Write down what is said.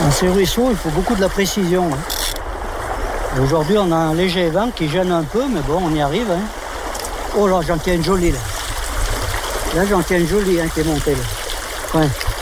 Dans ces ruisseaux, il faut beaucoup de la précision. Aujourd'hui, on a un léger vent qui gêne un peu, mais bon, on y arrive. Oh là, j'en tiens une jolie là. Là, j'en tiens une jolie qui est montée là. Ouais.